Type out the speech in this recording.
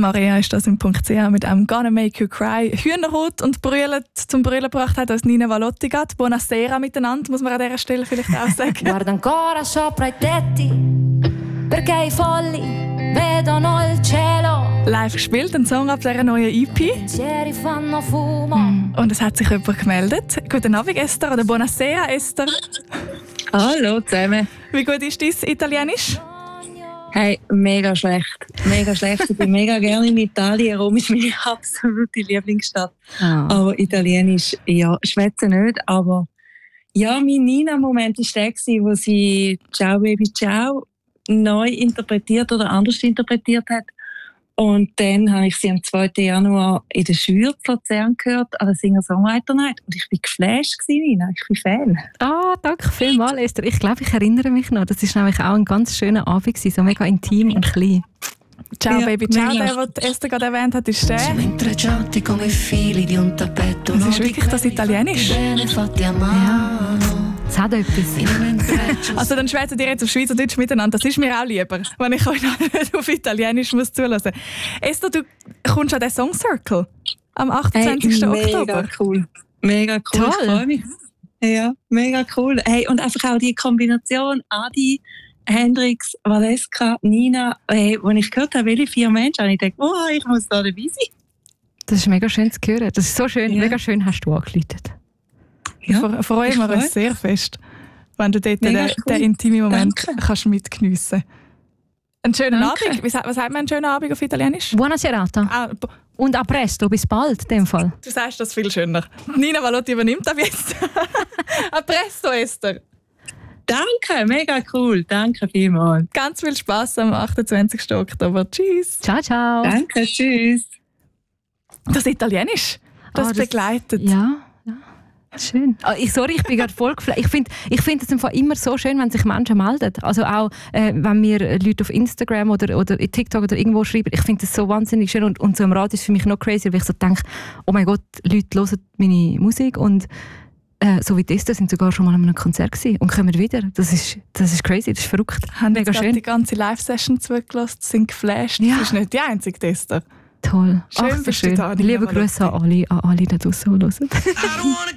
Maria ist das im .ch mit einem «Gonna Make You Cry». Hühnerhaut und Brüllen zum Brüllen gebracht hat uns Nina Valottiga. Buonasera miteinander, muss man an dieser Stelle vielleicht auch sagen. Guarda ancora sopra i tetti, perché i folli vedono il cielo. Live gespielt, ein Song ab dieser neuen EP. Pensieri fanno fumo. Und es hat sich jemand gemeldet. Guten Abend, Esther, oder «Buonasera, Esther». Hallo zusammen. Wie gut ist dein Italienisch? Hey, mega schlecht. Mega schlecht. Ich bin mega gerne in Italien. Rom ist meine absolute Lieblingsstadt. Aber Italienisch, ja, schwätze nicht. Aber ja, mein Nina-Moment war der, wo sie «Ciao Baby Ciao» neu interpretiert oder anders interpretiert hat. Und dann habe ich sie am 2. Januar in der Schür zu Luzern gehört, an der Singer-Songwriter-Night. Und ich war geflasht, Nina. Ich bin Fan. Danke vielmals, Esther. Ich glaube, ich erinnere mich noch. Das war nämlich auch ein ganz schöner Abend, so mega intim und klein. «Ciao Ja, Baby Ciao», mega. der, den Esther gerade erwähnt hat, ist der. Das ist wirklich das Italienisch. Ja. Es hat etwas. Also dann schwätzen ihr jetzt auf Schweizerdeutsch miteinander. Das ist mir auch lieber, wenn ich euch nicht auf Italienisch muss zulassen. Esther, du kommst an den Song Circle am 28. Oktober. Mega cool. Mega cool. Toll. Ich freue mich. Ja, mega cool. Hey, und einfach auch die Kombination Adi, Hendrix, Valeska, Nina. Hey, als ich gehört habe, welche 4 Menschen, habe ich gedacht, oh, ich muss da dabei sein. Das ist mega schön zu hören. Das ist so schön. Ja. Mega schön hast du angerufen. Ja, freuen wir uns sehr fest, wenn du dort den intimen Moment kannst mitgeniessen. Einen schönen Danke. Abend. Was sagt man einen schönen Abend auf Italienisch? Buona serata. Und a presto, bis bald, in dem Fall. Du sagst das viel schöner. Nina Valotti übernimmt das jetzt. A presto, Esther. Danke, mega cool. Danke vielmals. Ganz viel Spass am 28. Oktober. Tschüss. Ciao, ciao. Danke, tschüss. Das Italienisch, das begleitet. Ja. Schön. Ich bin gerade voll geflasht. Ich find es im Fall immer so schön, wenn sich Menschen melden. Also auch, wenn mir Leute auf Instagram oder in TikTok oder irgendwo schreiben. Ich finde das so wahnsinnig schön. Und so im Radio ist es für mich noch crazy, weil ich so denke, oh mein Gott, Leute hören meine Musik und so wie das sind sogar schon mal an einem Konzert gewesen und kommen wieder. Das ist crazy, das ist verrückt. Haben Mega jetzt schön. die ganze Live-Session zugelassen, sind geflasht. Ja. Das ist nicht die einzige Tester. Toll. Schön, Ach, so bist du schön. da, Nina Liebe Grüße an alle da draussen, die hören.